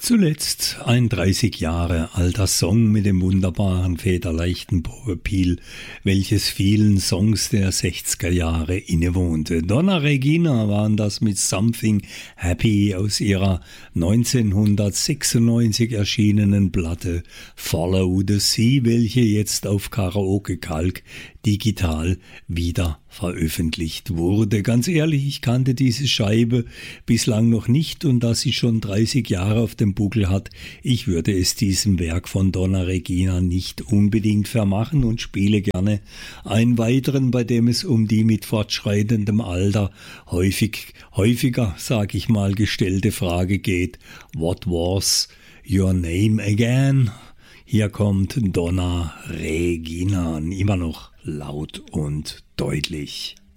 Zuletzt ein 30 Jahre alter Song mit dem wunderbaren federleichten Powerpeel, welches vielen Songs der 60er Jahre innewohnte. Donna Regina waren das mit Something Happy aus ihrer 1996 erschienenen Platte Follow the Sea, welche jetzt auf Karaoke Kalk digital wieder veröffentlicht wurde. Ganz ehrlich, ich kannte diese Scheibe bislang noch nicht, und da sie schon 30 Jahre auf dem Buckel hat, ich würde es diesem Werk von Donna Regina nicht unbedingt vermachen und spiele gerne einen weiteren, bei dem es um die mit fortschreitendem Alter häufiger, sag ich mal, gestellte Frage geht: What was your name again? Hier kommt Donna Regina, immer noch laut und deutlich.